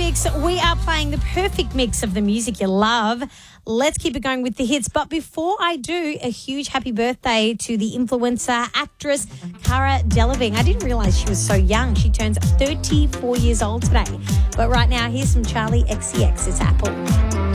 Mix. We are playing the perfect mix of the music you love. Let's keep it going with the hits. But before I do, a huge happy birthday to the influencer, actress, Cara Delevingne. I didn't realise she was so young. She turns 34 years old today. But right now, here's some Charlie XCX. It's Apple.